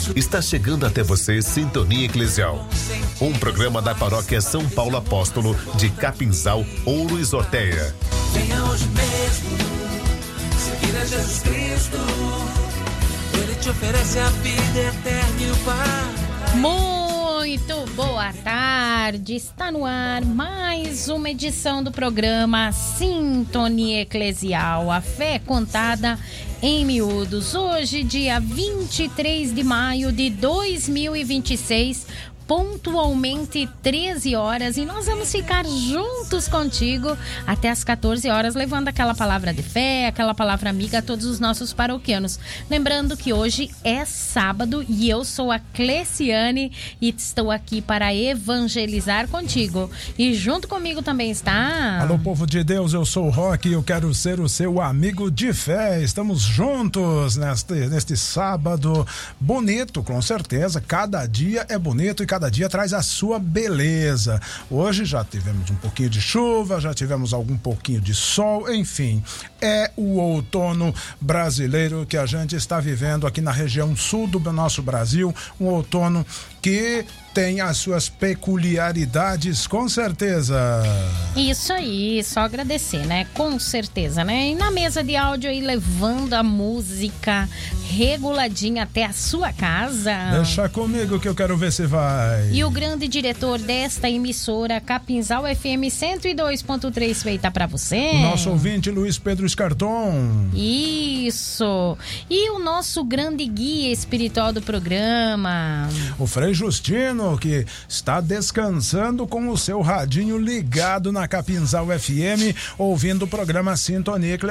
Está chegando até você Sintonia Eclesial, um programa da Paróquia São Paulo Apóstolo de Capinzal, Ouro e Sorteia. Venha hoje mesmo, seguir a Jesus Cristo, Ele te oferece a vida eterna e o Pai. Muito boa tarde, está no ar mais uma edição do programa Sintonia Eclesial, a fé contada em miúdos. Hoje, dia 23 de maio de 2026, pontualmente 13 horas, e nós vamos ficar juntos contigo até as 14 horas, levando aquela palavra de fé, aquela palavra amiga a todos os nossos paroquianos. Lembrando que hoje é sábado e eu sou a Cleciane e estou aqui para evangelizar contigo. E junto comigo também está... Alô, povo de Deus, eu sou o Roque e eu quero ser o seu amigo de fé. Estamos juntos neste sábado bonito, com certeza. Cada dia é bonito e cada dia traz a sua beleza. Hoje já tivemos um pouquinho de chuva, já tivemos algum pouquinho de sol, enfim, é o outono brasileiro que a gente está vivendo aqui na região sul do nosso Brasil, um outono que tem as suas peculiaridades, com certeza. Isso aí, só agradecer, né? Com certeza, né? E na mesa de áudio aí, levando a música reguladinha até a sua casa. Deixa comigo que eu quero ver se vai. E o grande diretor desta emissora, Capinzal FM 102.3, feita pra você. O nosso ouvinte, Luiz Pedro Escarton. Isso. E o nosso grande guia espiritual do programa, o Frei Justino, que está descansando com o seu radinho ligado na Capinzal FM, ouvindo o programa Sintonia